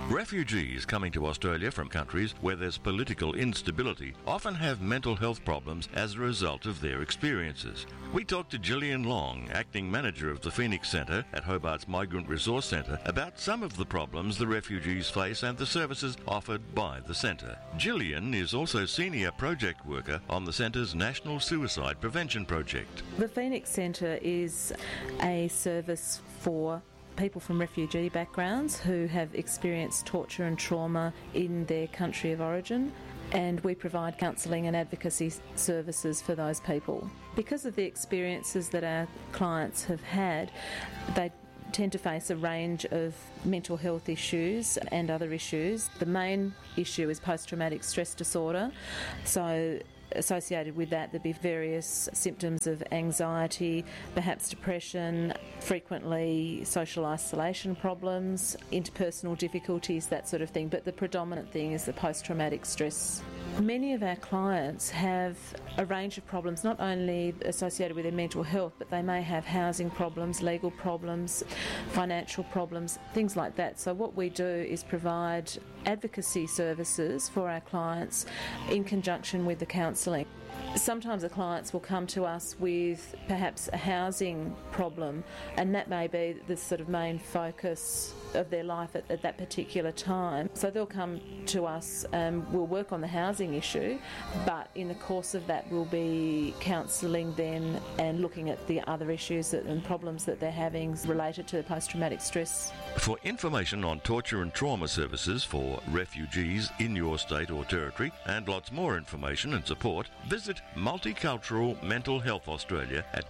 Refugees coming to Australia from countries where there's political instability often have mental health problems as a result of their experiences. We talked to Gillian Long, Acting Manager of the Phoenix Centre at Hobart's Migrant Resource Centre, about some of the problems the refugees face and the services offered by the centre. Gillian is also Senior Project Worker on the centre's National Suicide Prevention Project. The Phoenix Centre is a service for people from refugee backgrounds who have experienced torture and trauma in their country of origin, and we provide counselling and advocacy services for those people. Because of the experiences that our clients have had, they tend to face a range of mental health issues and other issues. The main issue is post-traumatic stress disorder. So associated with that, there'd be various symptoms of anxiety, perhaps depression, frequently social isolation problems, interpersonal difficulties, that sort of thing. But the predominant thing is the post-traumatic stress. Many of our clients have a range of problems, not only associated with their mental health, but they may have housing problems, legal problems, financial problems, things like that. So what we do is provide advocacy services for our clients in conjunction with the counselling. Sometimes the clients will come to us with perhaps a housing problem, and that may be the sort of main focus of their life at that particular time. So they'll come to us and we'll work on the housing issue, but in the course of that we'll be counselling them and looking at the other issues and problems that they're having related to post-traumatic stress. For information on torture and trauma services for refugees in your state or territory, and lots more information and support, visit Multicultural Mental Health Australia at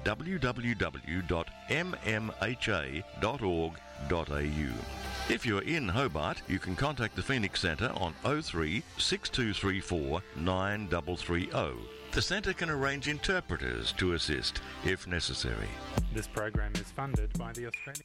www.mmha.org.au. If you're in Hobart, you can contact the Phoenix Centre on 03 6234 9330. The centre can arrange interpreters to assist if necessary. This program is funded by the Australian